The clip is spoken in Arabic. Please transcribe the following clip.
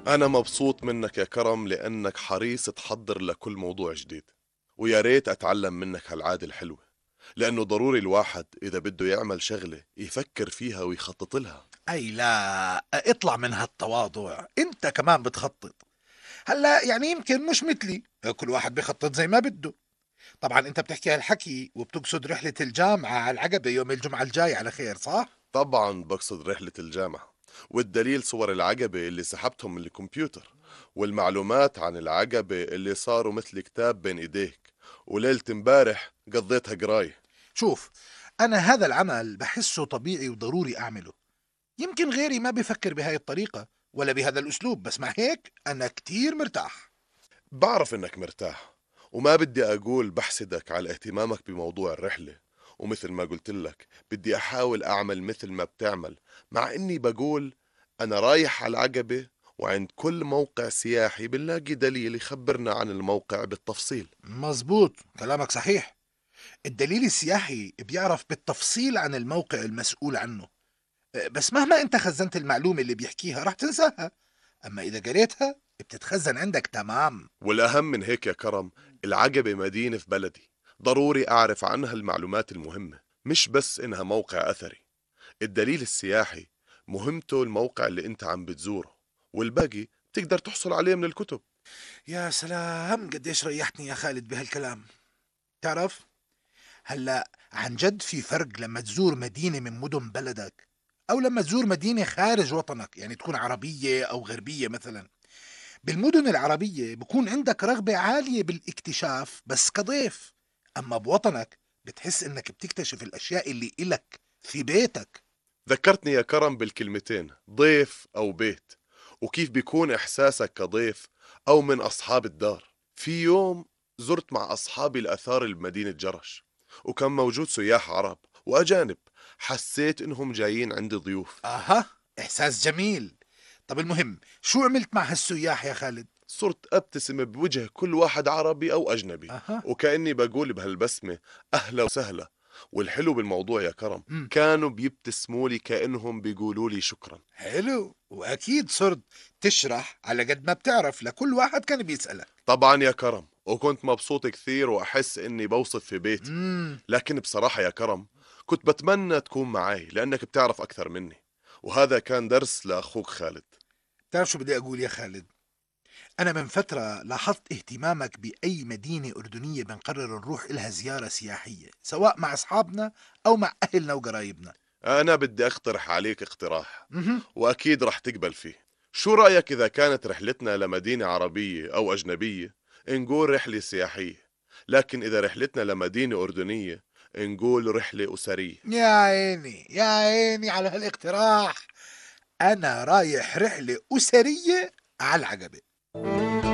أنا مبسوط منك يا كرم لأنك حريص تحضر لكل موضوع جديد، ويا ريت أتعلم منك هالعادة الحلوة، لأنه ضروري الواحد إذا بده يعمل شغلة يفكر فيها ويخطط لها. أي لا، اطلع من هالتواضع، أنت كمان بتخطط. هلا يعني يمكن مش مثلي، كل واحد بيخطط زي ما بده. طبعا أنت بتحكي هالحكي وبتقصد رحلة الجامعة على العقبة يوم الجمعة الجاي على خير، صح؟ طبعا بقصد رحلة الجامعة، والدليل صور العقبة اللي سحبتهم من الكمبيوتر، والمعلومات عن العقبة اللي صاروا مثل كتاب بين إيديك، وليلة امبارح قضيتها قراية. شوف، أنا هذا العمل بحسه طبيعي وضروري أعمله. يمكن غيري ما بيفكر بهاي الطريقة ولا بهذا الأسلوب، بس مع هيك أنا كتير مرتاح. بعرف إنك مرتاح، وما بدي أقول بحسدك على اهتمامك بموضوع الرحلة، ومثل ما قلت لك بدي أحاول أعمل مثل ما بتعمل، مع إني بقول أنا رايح على العقبة، وعند كل موقع سياحي بنلاقي دليل يخبرنا عن الموقع بالتفصيل. مزبوط، كلامك صحيح. الدليل السياحي بيعرف بالتفصيل عن الموقع المسؤول عنه. بس مهما انت خزنت المعلومة اللي بيحكيها رح تنساها، اما اذا قريتها بتتخزن عندك تمام. والأهم من هيك يا كرم، العقبة مدينة في بلدي، ضروري أعرف عنها المعلومات المهمة، مش بس إنها موقع أثري. الدليل السياحي مهمته الموقع اللي أنت عم بتزوره، والباقي بتقدر تحصل عليه من الكتب. يا سلام قديش ريحتني يا خالد بهالكلام. تعرف، هلا عن جد في فرق لما تزور مدينة من مدن بلدك او لما تزور مدينة خارج وطنك، يعني تكون عربية او غربية مثلا. بالمدن العربية بكون عندك رغبة عالية بالاكتشاف بس كضيف، أما بوطنك بتحس إنك بتكتشف الأشياء اللي إلك في بيتك. ذكرتني يا كرم بالكلمتين ضيف أو بيت، وكيف بيكون إحساسك كضيف أو من أصحاب الدار. في يوم زرت مع أصحابي الآثار بمدينة جرش، وكان موجود سياح عرب وأجانب، حسيت إنهم جايين عندي ضيوف. أها، إحساس جميل. طب المهم شو عملت مع هالسياح يا خالد؟ صرت أبتسم بوجه كل واحد عربي أو أجنبي، أها. وكأني بقول بهالبسمة أهلا وسهلا. والحلو بالموضوع يا كرم، مم. كانوا بيبتسموا لي كأنهم بيقولوا لي شكرا. حلو، وأكيد صرت تشرح على قد ما بتعرف لكل واحد كان بيسألك. طبعا يا كرم، وكنت مبسوط كثير وأحس إني بوصف في بيتي. مم. لكن بصراحة يا كرم، كنت بتمنى تكون معي لأنك بتعرف أكثر مني، وهذا كان درس لأخوك خالد. تعرف شو بدي أقول يا خالد؟ أنا من فترة لاحظت اهتمامك بأي مدينة أردنية بنقرر نروح إلها زيارة سياحية، سواء مع أصحابنا أو مع أهلنا وقرايبنا. أنا بدي أقترح عليك اقتراح، مهم. وأكيد رح تقبل فيه. شو رأيك إذا كانت رحلتنا لمدينة عربية أو أجنبية نقول رحلة سياحية، لكن إذا رحلتنا لمدينة أردنية نقول رحلة أسرية؟ يا عيني يا عيني على هالاقتراح. أنا رايح رحلة أسرية على العقبة.